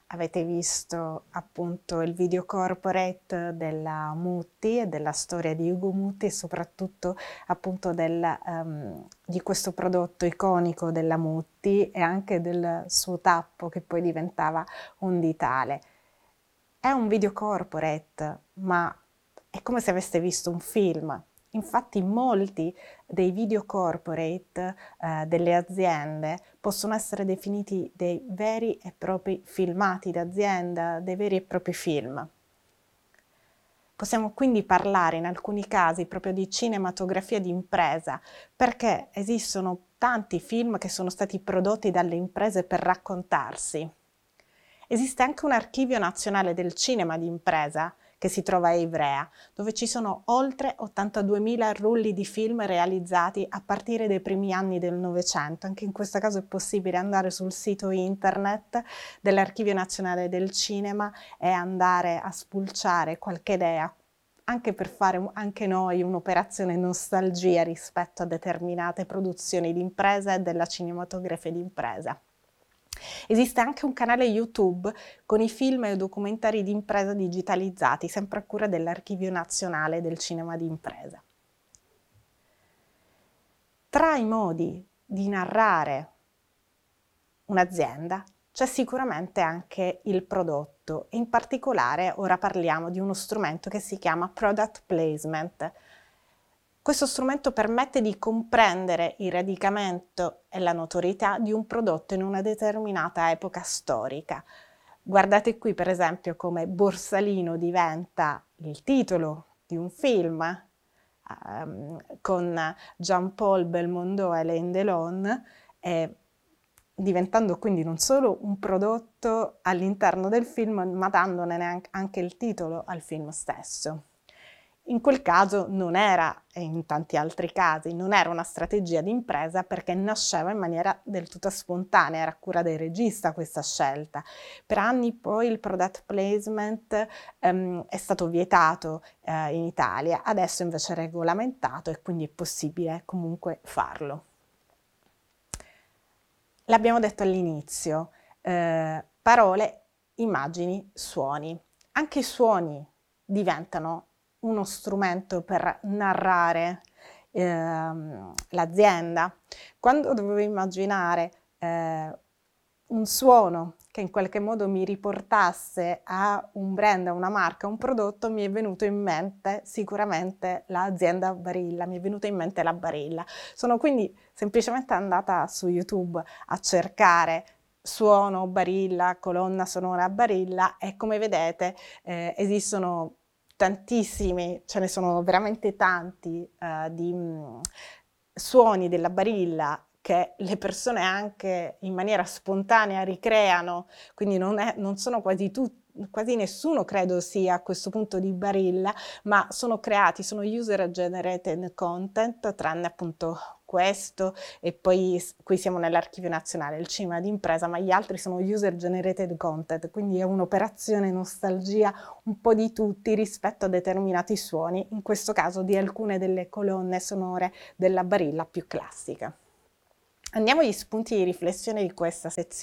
avete visto appunto il video corporate della Mutti e della storia di Ugo Mutti e soprattutto appunto di questo prodotto iconico della Mutti e anche del suo tappo che poi diventava un ditale. È un video corporate, ma è come se aveste visto un film. Infatti molti dei video corporate delle aziende possono essere definiti dei veri e propri filmati d'azienda, dei veri e propri film. Possiamo quindi parlare in alcuni casi proprio di cinematografia di impresa, perché esistono tanti film che sono stati prodotti dalle imprese per raccontarsi. Esiste anche un archivio nazionale del cinema di impresa che si trova a Ivrea, dove ci sono oltre 82.000 rulli di film realizzati a partire dai primi anni del Novecento. Anche in questo caso è possibile andare sul sito internet dell'Archivio Nazionale del Cinema e andare a spulciare qualche idea, anche per fare anche noi un'operazione nostalgia rispetto a determinate produzioni di impresa e della cinematografia di impresa. Esiste anche un canale YouTube con i film e documentari di impresa digitalizzati, sempre a cura dell'Archivio Nazionale del Cinema di Impresa. Tra i modi di narrare un'azienda c'è sicuramente anche il prodotto e in particolare ora parliamo di uno strumento che si chiama Product Placement. Questo strumento permette di comprendere il radicamento e la notorietà di un prodotto in una determinata epoca storica. Guardate qui per esempio come Borsalino diventa il titolo di un film con Jean-Paul Belmondo e Alain Delon, diventando quindi non solo un prodotto all'interno del film, ma dandone anche il titolo al film stesso. In quel caso non era, e in tanti altri casi, non era una strategia di impresa perché nasceva in maniera del tutto spontanea, era a cura del regista questa scelta. Per anni poi il product placement è stato vietato in Italia, adesso invece è regolamentato e quindi è possibile comunque farlo. L'abbiamo detto all'inizio, parole, immagini, suoni. Anche i suoni diventano uno strumento per narrare l'azienda. Quando dovevo immaginare un suono che in qualche modo mi riportasse a un brand, a una marca, a un prodotto, mi è venuto in mente sicuramente l'azienda Barilla, mi è venuta in mente la Barilla. Sono quindi semplicemente andata su YouTube a cercare suono Barilla, colonna sonora Barilla e come vedete esistono tantissimi, ce ne sono veramente tanti di suoni della Barilla che le persone anche in maniera spontanea ricreano, quindi non sono quasi nessuno credo sia a questo punto di Barilla, ma sono creati, sono user generated content, tranne appunto questo e poi qui siamo nell'Archivio Nazionale, il cinema di impresa, ma gli altri sono user generated content, quindi è un'operazione nostalgia un po' di tutti rispetto a determinati suoni, in questo caso di alcune delle colonne sonore della Barilla più classica. Andiamo agli spunti di riflessione di questa sezione.